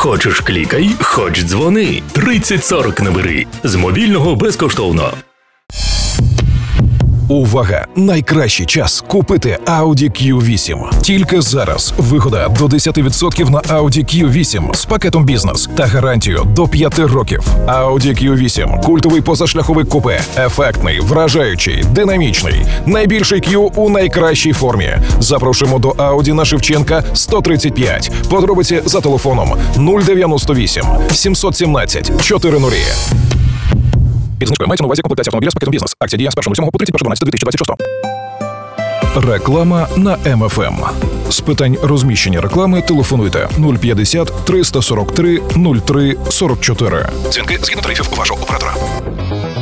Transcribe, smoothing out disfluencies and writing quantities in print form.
Хочеш клікай, хоч дзвони. 3040 набери. З мобільного безкоштовно. Увага! Найкращий час купити Audi Q8. Тільки зараз вигода до 10% на Audi Q8 з пакетом бізнес та гарантію до 5 років. Audi Q8 – культовий позашляховик купе. Ефектний, вражаючий, динамічний. Найбільший Q у найкращій формі. Запрошуємо до Audi на Шевченка 135. Подробиці за телефоном 098 717 400. Мається на увазі комплектація автомобіля з пакетом бізнес. Акція діє з 1 лютого по 31.12.2026. Реклама на МФМ. З питань розміщення реклами телефонуйте 050 343 03 44. Дзвінки згідно тарифів вашого оператора.